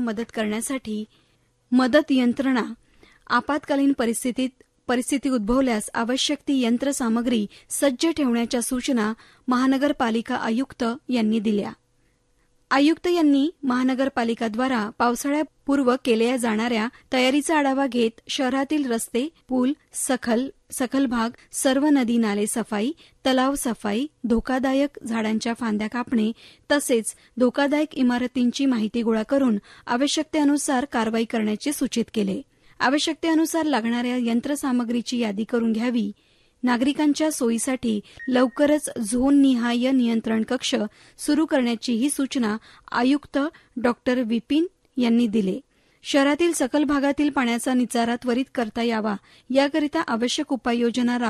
मदत करण्यासाठी मदत यंत्रणा, आपत्कालीन परिस्थिती उद्भवल्यास आवश्यक ती यंत्रसामग्री सज्ज ठेवण्याच्या सूचना महानगरपालिका आयुक्त यांनी दिल्या. आयुक्त यांनी महानगरपालिकाद्वारा पावसाळ्यापूर्व केल्या जाणाऱ्या तयारीचा आढावा घेत शहरातील रस्ते, पूल, सखल भाग, सर्व नदी नाले सफाई, तलाव सफाई, धोकादायक झाडांच्या फांद्या कापणे तसेच धोकादायक इमारतींची माहिती गोळा करून आवश्यकतेनुसार कारवाई करण्याचे सूचित केले. आवश्यकतेनुसार लागणाऱ्या यंत्रसामग्रीची यादी करून घ्यावी. नागरिकांच्या सोयीसाठी लवकरच झोननिहाय नियंत्रण कक्ष सुरू करण्याचीही सूचना आयुक्त डॉ. विपिन यांनी दिली. शहरातील सखल भागातील पाण्याचा निचारा त्वरित करता यावा याकरिता आवश्यक उपाययोजना